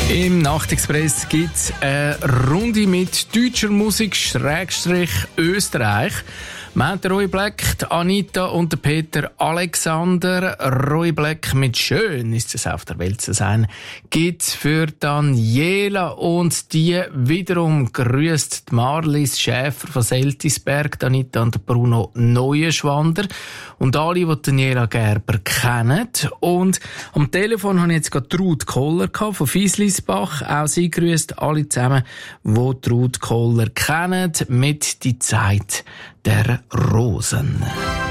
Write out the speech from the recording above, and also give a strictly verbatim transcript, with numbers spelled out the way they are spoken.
Im Nachtexpress gibt es eine Runde mit deutscher Musik, Schrägstrich Österreich. Wir haben Roy Black, Anita und Peter Alexander. Roy Black mit «Schön ist es auf der Welt zu sein» gibt's für Daniela und die wiederum grüßt Marlies Schäfer von Seltisberg, Anita und Bruno Neuenschwander und alle, die Daniela Gerber kennen. Und am Telefon habe ich jetzt gerade Ruth Koller von Fieslisbach. Auch sie grüßt alle zusammen, die Ruth Koller kennen, mit «Die Zeit der Rosen».